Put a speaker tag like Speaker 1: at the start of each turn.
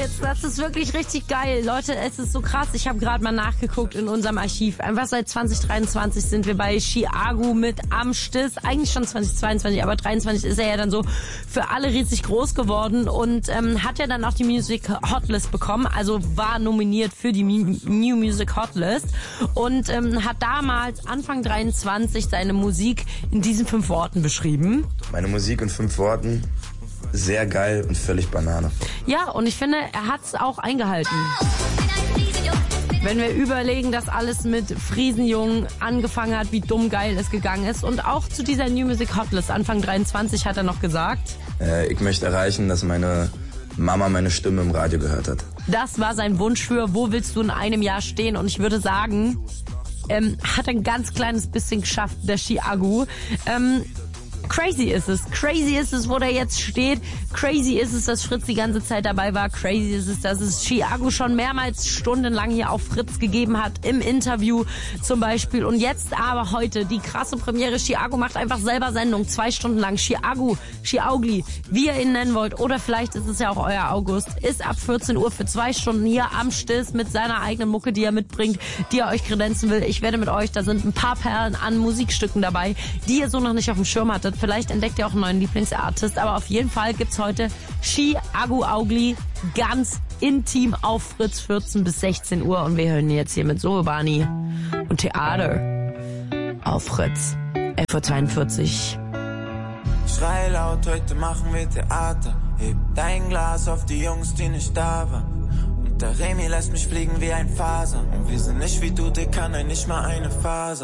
Speaker 1: jetzt, das ist wirklich richtig geil. Leute, es ist so krass. Ich habe gerade mal nachgeguckt in unserem Archiv. Einfach seit 2023 sind wir bei Chiago mit am Stiss. Eigentlich schon 2022, aber 23 ist er ja dann so für alle riesig groß geworden und hat ja dann auch die Music Hotlist bekommen. Also war nominiert für die New Music Hotlist und hat damals Anfang 23 seine Musik in diesen 5 Worten beschrieben.
Speaker 2: Meine Musik in 5 Worten. Sehr geil und völlig Banane.
Speaker 1: Ja, und ich finde, er hat's auch eingehalten. Wenn wir überlegen, dass alles mit Friesenjungen angefangen hat, wie dumm geil es gegangen ist. Und auch zu dieser New Music Hotlist, Anfang 23 hat er noch gesagt.
Speaker 2: Ich möchte erreichen, dass meine Mama meine Stimme im Radio gehört hat.
Speaker 1: Das war sein Wunsch für Wo willst du in einem Jahr stehen? Und ich würde sagen, hat ein ganz kleines bisschen geschafft, der Chiago. Crazy ist es, wo der jetzt steht. Crazy ist es, dass Fritz die ganze Zeit dabei war. Crazy ist es, dass es Chiago schon mehrmals stundenlang hier auf Fritz gegeben hat, im Interview zum Beispiel. Und jetzt aber heute die krasse Premiere. Chiago macht einfach selber Sendung, 2 Stunden lang. Chiaugli, wie ihr ihn nennen wollt. Oder vielleicht ist es ja auch euer August. Ist ab 14 Uhr für 2 Stunden hier am Stiss mit seiner eigenen Mucke, die er mitbringt, die er euch kredenzen will. Ich werde mit euch, da sind ein paar Perlen an Musikstücken dabei, die ihr so noch nicht auf dem Schirm hattet. Vielleicht entdeckt ihr auch einen neuen Lieblingsartist, aber auf jeden Fall gibt's heute Chiago ganz intim auf Fritz 14 bis 16 Uhr und wir hören ihn jetzt hier mit Sohobani und Theater auf Fritz 11:42 Uhr.
Speaker 3: Schrei laut, heute machen wir Theater. Heb dein Glas auf die Jungs, die nicht da waren. Und der Remi lässt mich fliegen wie ein Faser. Und wir sind nicht wie du, der kann nicht mal eine Faser.